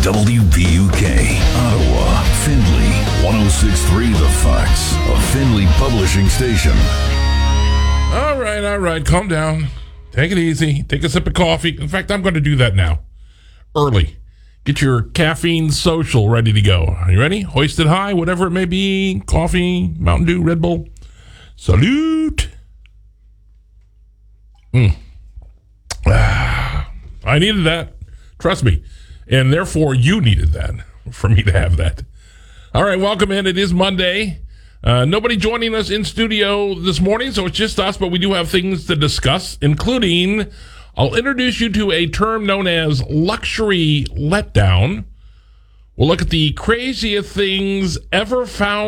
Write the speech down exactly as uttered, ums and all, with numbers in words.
W B U K, Ottawa, Findlay, one oh six point three The Fox, a Findlay publishing station. All right, all right, calm down. Take it easy. Take a sip of coffee. In fact, I'm going to do that now. Early. Get your caffeine social ready to go. Are you ready? Hoist it high, whatever it may be. Coffee, Mountain Dew, Red Bull. Salute. Mm. Ah, I needed that. Trust me. And therefore, you needed that for me to have that. All right, welcome in. It is Monday. Uh, nobody joining us in studio this morning, so it's just us, but we do have things to discuss, including I'll introduce you to a term known as luxury letdown. We'll look at the craziest things ever found